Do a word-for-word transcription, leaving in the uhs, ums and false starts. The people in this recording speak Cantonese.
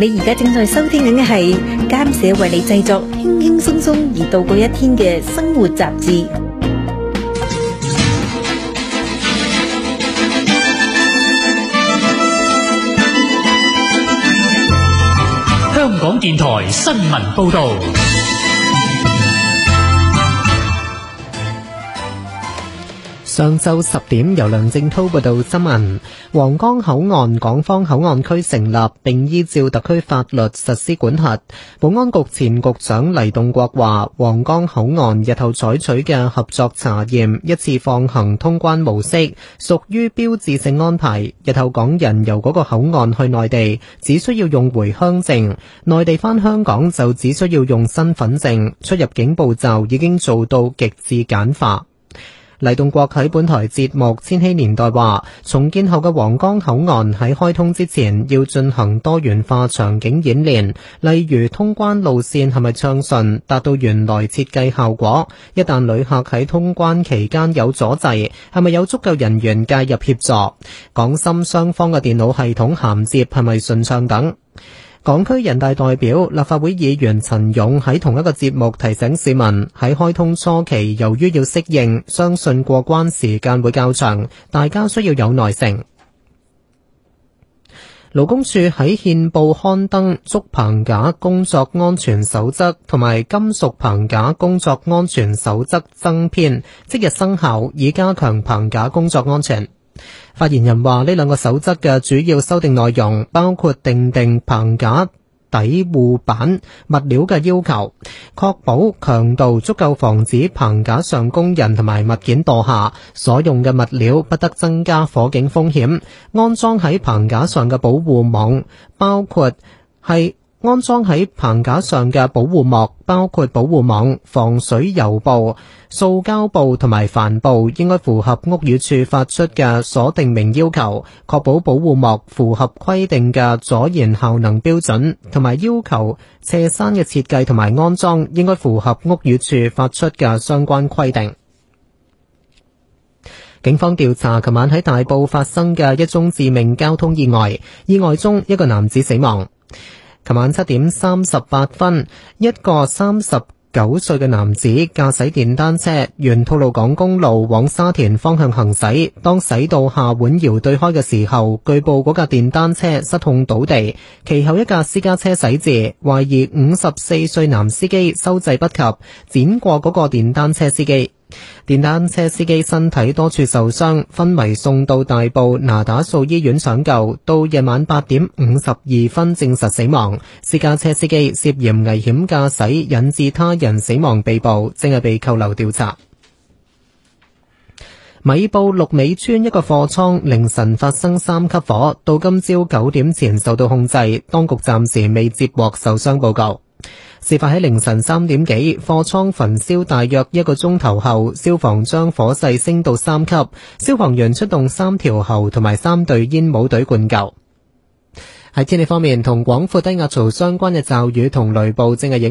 你而家正在收聽緊嘅係監社為你製作輕輕鬆鬆而度過一天嘅生活雜誌。 香港電台新聞報道。 上晝十點，由梁正濤報道新聞。皇崗口岸港方口岸區成立，並依照特區法律實施管轄。保安局前局長黎棟國話，皇崗口岸日後採取嘅合作查驗一次放行通關模式，屬於標誌性安排。日後港人由嗰個口岸去內地，只需要用回鄉證；內地返香港就只需要用身份證。出入境步驟已經做到極致簡化。黎棟國喺本台節目《千禧年代》話，重建後嘅皇崗口岸喺開通之前要進行多元化場景演練，例如通關路線係咪暢順，達到原來設計效果；一旦旅客喺通關期間有阻滯，係咪有足夠人員介入協助？港深雙方嘅電腦系統銜接係咪順暢等。港區人大代表、立法會議員陳勇喺同一個節目提醒市民，喺開通初期，由於要適應，相信過關時間會較長，大家需要有耐性。勞工處喺憲報刊登竹棚架工作安全守則同埋金屬棚架工作安全守則增編，即日生效，以加強棚架工作安全。發言人話，呢兩個守則嘅主要修訂內容包括訂定棚架底護板物料嘅要求，確保強度足夠防止棚架上工人同埋物件墮下，所用嘅物料不得增加火警風險，安裝喺棚架上嘅保護網包括係安裝喺棚架上嘅保護膜包括保護網、防水油布、塑膠布同埋帆布，應該符合屋宇署發出嘅所定明要求，確保保護膜符合規定嘅阻燃效能標準，同埋要求斜山嘅設計同埋安裝應該符合屋宇署發出嘅相關規定。警方調查琴晚喺大埔發生嘅一宗致命交通意外，意外中一個男子死亡。琴晚七點三十八分，一個三十九歲嘅男子駕駛電單車沿吐露港公路往沙田方向行駛，當駛到下碗窯對開嘅時候，據報嗰架電單車失控倒地，其後一架私家車駛至，懷疑五十四歲男司機收掣不及，輾過嗰個電單車司機。電單車司機身體多處受傷，昏迷送到大埔那打素醫院搶救，到夜晚八點五十二分證實死亡。私家車司機涉嫌危險駕駛引致他人死亡被捕，正係被扣留調查。米埔六尾村一個貨倉凌晨發生三級火，到今朝九點前受到控制，當局暫時未接獲受傷報告。事發喺凌晨三點幾，貨倉焚燒大約一個鐘頭後，消防將火勢升到三級，消防員出動三條喉同埋三隊煙霧隊灌救。喺天氣方面，同廣闊低壓槽相關嘅驟雨同雷暴正係影